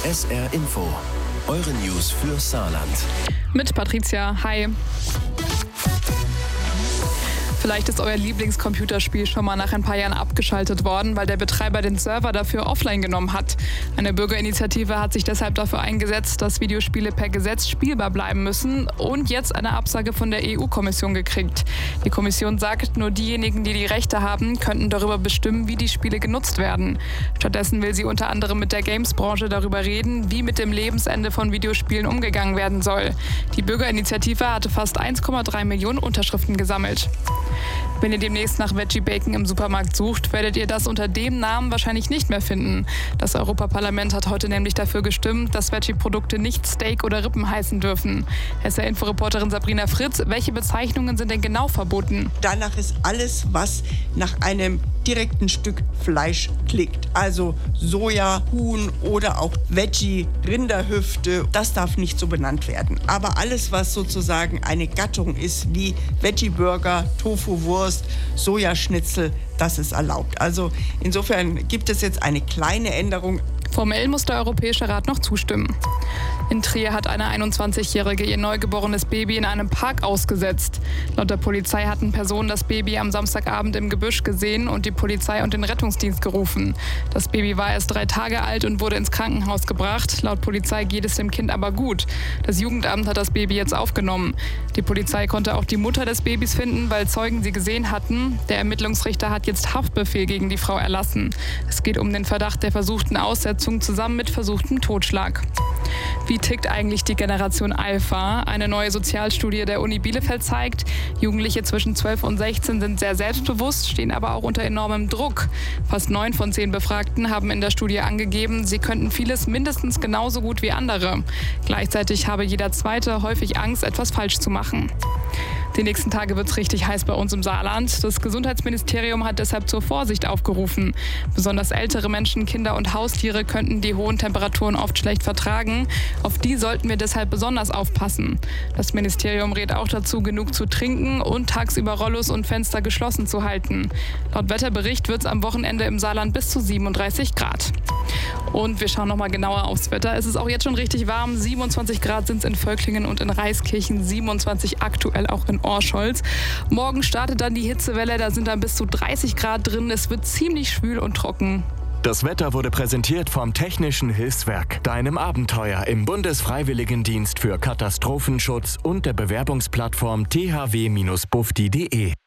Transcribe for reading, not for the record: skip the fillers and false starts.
SR Info, eure News für Saarland. Mit Patricia, hi. Vielleicht ist euer Lieblingscomputerspiel schon mal nach ein paar Jahren abgeschaltet worden, weil der Betreiber den Server dafür offline genommen hat. Eine Bürgerinitiative hat sich deshalb dafür eingesetzt, dass Videospiele per Gesetz spielbar bleiben müssen und jetzt eine Absage von der EU-Kommission gekriegt. Die Kommission sagt, nur diejenigen, die die Rechte haben, könnten darüber bestimmen, wie die Spiele genutzt werden. Stattdessen will sie unter anderem mit der Games-Branche darüber reden, wie mit dem Lebensende von Videospielen umgegangen werden soll. Die Bürgerinitiative hatte fast 1,3 Millionen Unterschriften gesammelt. Wenn ihr demnächst nach Veggie Bacon im Supermarkt sucht, werdet ihr das unter dem Namen wahrscheinlich nicht mehr finden. Das Europaparlament hat heute nämlich dafür gestimmt, dass Veggie-Produkte nicht Steak oder Rippen heißen dürfen. SR-Info-Reporterin Sabrina Fritz, welche Bezeichnungen sind denn genau verboten? Danach ist alles, was nach einem direkten Stück Fleisch klingt. Also Soja, Huhn oder auch Veggie, Rinderhüfte, das darf nicht so benannt werden. Aber alles, was sozusagen eine Gattung ist, wie Veggie-Burger, Tofu-Wurst, Sojaschnitzel, das ist erlaubt. Also insofern gibt es jetzt eine kleine Änderung. Formell muss der Europäische Rat noch zustimmen. In Trier hat eine 21-Jährige ihr neugeborenes Baby in einem Park ausgesetzt. Laut der Polizei hatten Personen das Baby am Samstagabend im Gebüsch gesehen und die Polizei und den Rettungsdienst gerufen. Das Baby war erst 3 Tage alt und wurde ins Krankenhaus gebracht. Laut Polizei geht es dem Kind aber gut. Das Jugendamt hat das Baby jetzt aufgenommen. Die Polizei konnte auch die Mutter des Babys finden, weil Zeugen sie gesehen hatten. Der Ermittlungsrichter hat jetzt Haftbefehl gegen die Frau erlassen. Es geht um den Verdacht der versuchten Aussetzung zusammen mit versuchtem Totschlag. Wie tickt eigentlich die Generation Alpha? Eine neue Sozialstudie der Uni Bielefeld zeigt, Jugendliche zwischen 12 und 16 sind sehr selbstbewusst, stehen aber auch unter enormem Druck. Fast 9 von 10 Befragten haben in der Studie angegeben, sie könnten vieles mindestens genauso gut wie andere. Gleichzeitig habe jeder Zweite häufig Angst, etwas falsch zu machen. Die nächsten Tage wird es richtig heiß bei uns im Saarland. Das Gesundheitsministerium hat deshalb zur Vorsicht aufgerufen. Besonders ältere Menschen, Kinder und Haustiere könnten die hohen Temperaturen oft schlecht vertragen. Auf die sollten wir deshalb besonders aufpassen. Das Ministerium rät auch dazu, genug zu trinken und tagsüber Rollos und Fenster geschlossen zu halten. Laut Wetterbericht wird es am Wochenende im Saarland bis zu 37 Grad. Und wir schauen nochmal genauer aufs Wetter. Es ist auch jetzt schon richtig warm. 27 Grad sind es in Völklingen und in Reiskirchen, 27 aktuell auch in Orscholz. Morgen startet dann die Hitzewelle, da sind dann bis zu 30 Grad drin. Es wird ziemlich schwül und trocken. Das Wetter wurde präsentiert vom Technischen Hilfswerk, deinem Abenteuer im Bundesfreiwilligendienst für Katastrophenschutz und der Bewerbungsplattform thw-bufdi.de.